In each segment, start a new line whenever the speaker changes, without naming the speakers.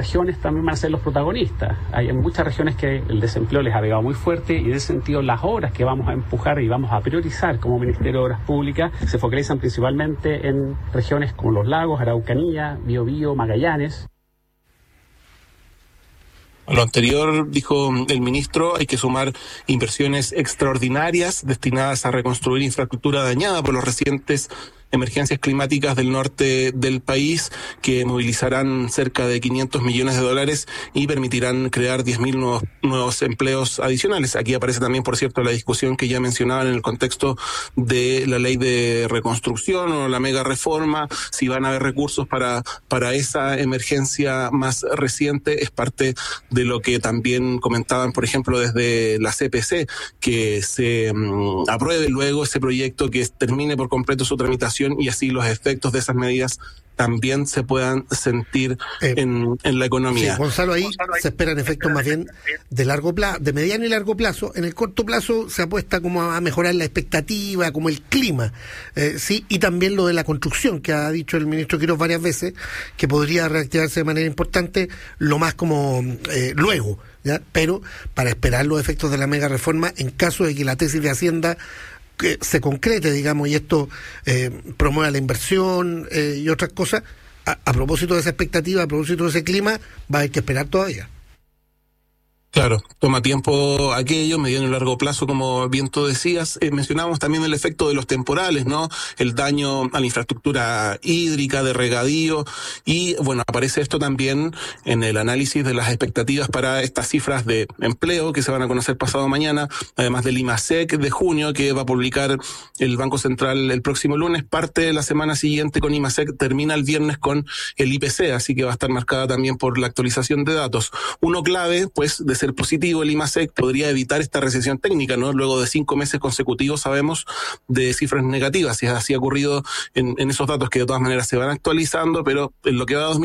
regiones también van a ser los protagonistas. Hay muchas regiones que el desempleo les ha pegado muy fuerte y en ese sentido las obras que vamos a empujar y vamos a priorizar como Ministerio de Obras Públicas se focalizan principalmente en regiones como Los Lagos, Araucanía, Biobío, Magallanes.
A lo anterior, dijo el ministro, hay que sumar inversiones extraordinarias destinadas a reconstruir infraestructura dañada por los recientes emergencias climáticas del norte del país, que movilizarán cerca de $500 millones y permitirán crear 10.000 nuevos empleos adicionales. Aquí aparece también, por cierto, la discusión que ya mencionaban en el contexto de la ley de reconstrucción o la mega reforma, si van a haber recursos para esa emergencia más reciente. Es parte de lo que también comentaban, por ejemplo, desde la CPC, que se apruebe luego ese proyecto, que termine por completo su tramitación y así los efectos de esas medidas también se puedan sentir en la economía.
Sí, Gonzalo, ahí se esperan efectos más bien de largo plazo, de mediano y largo plazo. En el corto plazo se apuesta como a mejorar la expectativa, como el clima, sí, y también lo de la construcción, que ha dicho el ministro Quirós varias veces, que podría reactivarse de manera importante lo más como luego, ¿ya? Pero para esperar los efectos de la mega reforma, en caso de que la tesis de Hacienda que se concrete, digamos, y esto promueva la inversión y otras cosas, a propósito de esa expectativa, a propósito de ese clima, va a haber que esperar todavía.
Claro, toma tiempo aquello, mediano y largo plazo, como bien tú decías. Mencionábamos también el efecto de los temporales, ¿no? El daño a la infraestructura hídrica, de regadío, y bueno, aparece esto también en el análisis de las expectativas para estas cifras de empleo que se van a conocer pasado mañana, además del IMASEC de junio, que va a publicar el Banco Central el próximo lunes. Parte de la semana siguiente con IMASEC, termina el viernes con el IPC, así que va a estar marcada también por la actualización de datos. Uno clave, pues, de ser positivo el IMASEC, podría evitar esta recesión técnica, ¿no? Luego de 5 meses consecutivos, sabemos, de cifras negativas, y así ha ocurrido en esos datos que de todas maneras se van actualizando, pero en lo que va a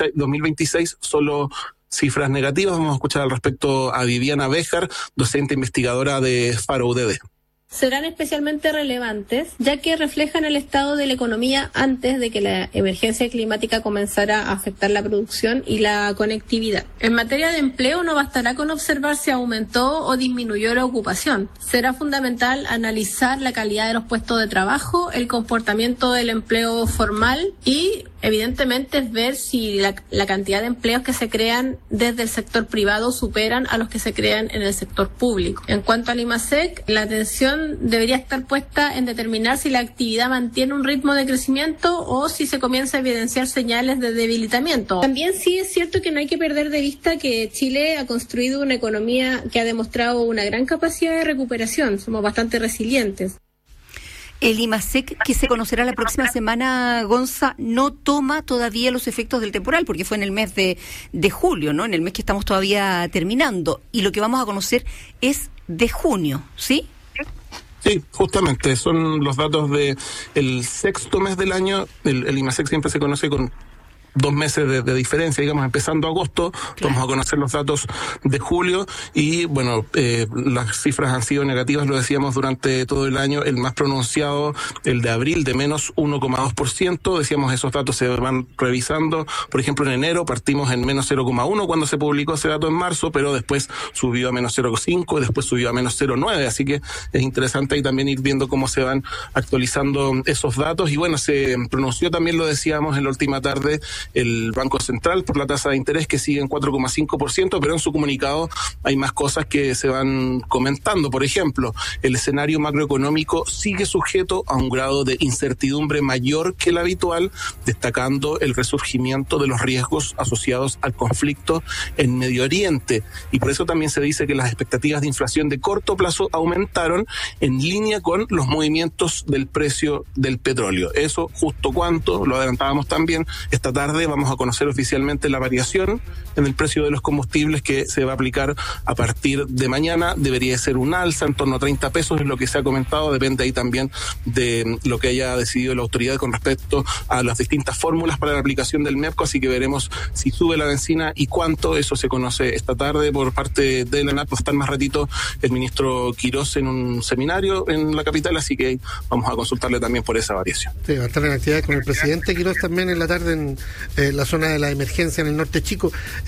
2026 solo cifras negativas. Vamos a escuchar al respecto a Viviana Béjar, docente investigadora de Faro UDD.
Serán especialmente relevantes, ya que reflejan el estado de la economía antes de que la emergencia climática comenzara a afectar la producción y la conectividad. En materia de empleo, no bastará con observar si aumentó o disminuyó la ocupación. Será fundamental analizar la calidad de los puestos de trabajo, el comportamiento del empleo formal y, evidentemente, ver si la cantidad de empleos que se crean desde el sector privado superan a los que se crean en el sector público. En cuanto al IMASEC, la atención debería estar puesta en determinar si la actividad mantiene un ritmo de crecimiento o si se comienza a evidenciar señales de debilitamiento. También sí es cierto que no hay que perder de vista que Chile ha construido una economía que ha demostrado una gran capacidad de recuperación. Somos bastante resilientes.
El IMASEC, que se conocerá la próxima semana, Gonza, no toma todavía los efectos del temporal, porque fue en el mes de julio, ¿no? En el mes que estamos todavía terminando. Y lo que vamos a conocer es de junio, ¿sí?
Sí, justamente, son los datos de el sexto mes del año. El IMASEC siempre se conoce con 2 meses de diferencia, digamos, empezando agosto, claro. Vamos a conocer los datos de julio y, bueno, las cifras han sido negativas, lo decíamos, durante todo el año. El más pronunciado, el de abril, de menos 1,2%, decíamos, esos datos se van revisando. Por ejemplo, en enero partimos en menos 0,1 cuando se publicó ese dato en marzo, pero después subió a menos 0,5 y después subió a menos 0,9, así que es interesante ahí también ir viendo cómo se van actualizando esos datos. Y bueno, se pronunció también, lo decíamos en la última tarde, el Banco Central por la tasa de interés, que sigue en 4,5%, pero en su comunicado hay más cosas que se van comentando. Por ejemplo, el escenario macroeconómico sigue sujeto a un grado de incertidumbre mayor que el habitual, destacando el resurgimiento de los riesgos asociados al conflicto en Medio Oriente. Y por eso también se dice que las expectativas de inflación de corto plazo aumentaron en línea con los movimientos del precio del petróleo. Eso, justo cuánto, lo adelantábamos también esta tarde. Vamos a conocer oficialmente la variación en el precio de los combustibles que se va a aplicar a partir de mañana. Debería ser un alza en torno a 30 pesos, es lo que se ha comentado. Depende ahí también de lo que haya decidido la autoridad con respecto a las distintas fórmulas para la aplicación del MEPCO, así que veremos si sube la bencina y cuánto. Eso se conoce esta tarde por parte de la ANAP. Va a estar más ratito el ministro Quirós en un seminario en la capital, así que vamos a consultarle también por esa variación.
Sí, va a estar en actividades con el presidente Quirós también en la tarde en la zona de la emergencia en el norte chico.